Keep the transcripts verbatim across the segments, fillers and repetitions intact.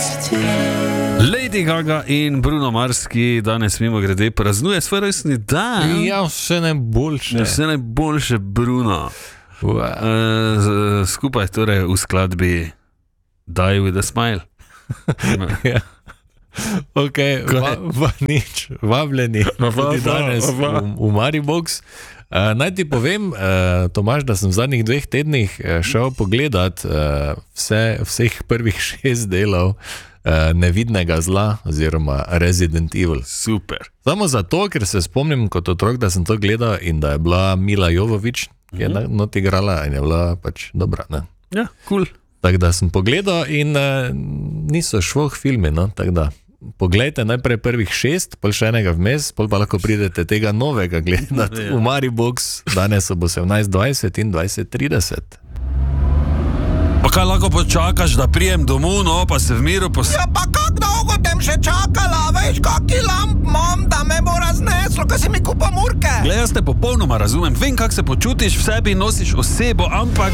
Lady Gaga in Bruno Mars, ki danes mimo grede praznuje svoj rojstni dan. Ja, vse najboljše. Vse najboljše, Bruno. Wow. Uh, skupaj torej v skladbi Die with a Smile. Ja. Ok, va, va, nič, vabljeni tudi danes v, v Maribox. Uh, naj ti povem, uh, Tomaž, da sem v zadnjih dveh tednih uh, šel pogledat uh, vse, vseh prvih šest delov uh, Nevidnega zla oziroma Resident Evil. Super. Samo zato, ker se spomnim kot otrok, da sem to gledal in da je bila Mila Jovović, ki je uh-huh. not igrala in je bila pač dobra. Ne? Ja, cool. Tako da sem pogledal in uh, niso švoh filmi, no, tako da. Poglejte najprej prvih šest, pol še enega vmes, pol pa lahko pridete tega novega gledati v Maribox, danes bo sedemnajst dvajset in dvajset trideset. Pa kaj lahko počakaš, da prijem domov, no, pa se v miru pos... Ja, pa kak dolgo tem še čakala, veš, kaki lamp imam, da me bo razneslo, ko si mi kupa murke. Glej, jaz te popolnoma razumem, vem, kak se počutiš v sebi, nosiš osebo, ampak...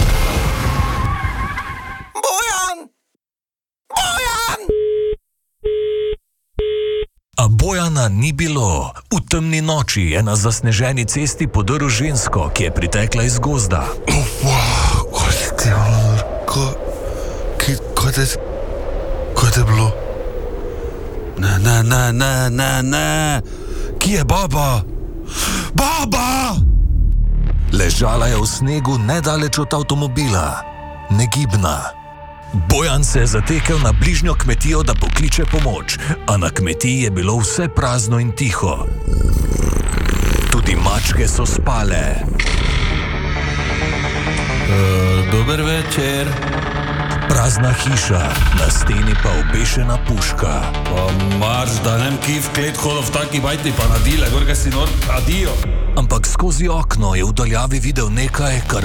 Bojan! Bojan! A Bojana ni bilo. V temni noči je na zasneženi cesti podrl žensko, ki je pritekla iz gozda. Kaj te... Kaj te bilo? Ne, ne, ne, ne, ne, ne. Kje je baba? Baba! Ležala je v snegu nedaleč od avtomobila. Negibna. Bojan se je zatekel na bližnjo kmetijo, da pokliče pomoč, a na kmetiji je bilo vse prazno in tiho. Tudi mačke so spale. Uh, dober večer. Prazna hiša, na steni pa obešena puška. Pa marš, da nem ki v klet hodil v taki bajti pa nadile, gorga si nor, adijo. Ampak skozi okno je v daljavi videl nekaj, kar